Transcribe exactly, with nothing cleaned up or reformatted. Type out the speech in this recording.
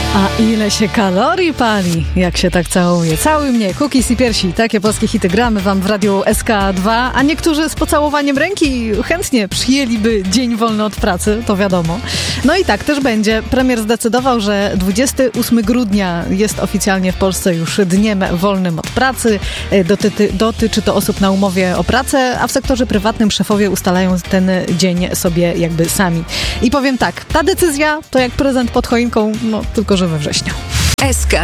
A ile się kalorii pali, jak się tak całuje. Całuj mnie, cookies i piersi. Takie polskie hity gramy wam w Radiu S K dwa, a niektórzy z pocałowaniem ręki chętnie przyjęliby dzień wolny od pracy, to wiadomo. No i tak też będzie. Premier zdecydował, że dwudziestego ósmego grudnia jest oficjalnie w Polsce już dniem wolnym od pracy. Dotyczy, dotyczy to osób na umowie o pracę, a w sektorze prywatnym szefowie ustalają ten dzień sobie jakby sami. I powiem tak, ta decyzja to jak prezent pod choinką, no tylko że we wrześniu. S K